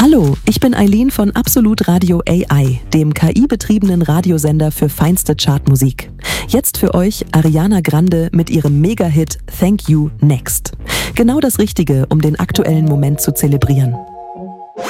Hallo, ich bin Eileen von Absolut Radio AI, dem KI-betriebenen Radiosender für feinste Chartmusik. Jetzt für euch Ariana Grande mit ihrem Mega-Hit Thank You Next. Genau das Richtige, um den aktuellen Moment zu zelebrieren.